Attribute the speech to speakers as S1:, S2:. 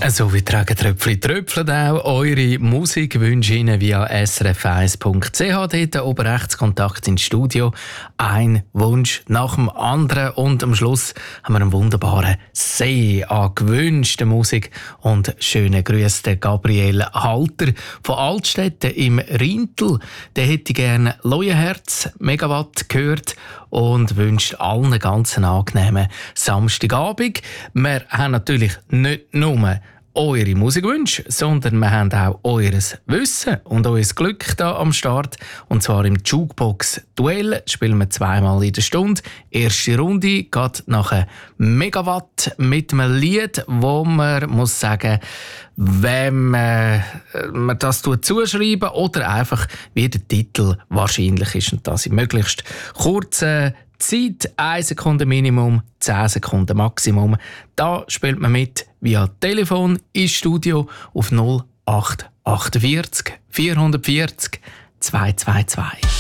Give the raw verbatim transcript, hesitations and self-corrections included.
S1: So wie tragen Tröpfli Tröpfelt auch eure Musikwünsche Ihnen via s r f eins punkt c h. Dort oben rechts Kontakt ins Studio. Ein Wunsch nach dem anderen. Und am Schluss haben wir einen wunderbaren See an gewünschter Musik. Und schöne Grüße der Gabriel Halter von Altstätten im Rintel. Der hätte gerne Leuenherz, Megawatt gehört und wünscht allen einen ganz angenehmen Samstagabend. Wir haben natürlich nicht nur eure Musikwünsche, sondern wir haben auch eures Wissen und euer Glück hier am Start. Und zwar im Jukebox-Duell spielen wir zweimal in der Stunde. Erste Runde geht nachher Megawatt mit einem Lied, wo man muss sagen, wenn man, man das zuschreiben oder einfach wie der Titel wahrscheinlich ist und das in möglichst kurzen Zeit, eine Sekunde Minimum, zehn Sekunden Maximum. Da spielt man mit via Telefon ins Studio auf null acht achtundvierzig vierhundertvierzig zweihundertzweiundzwanzig.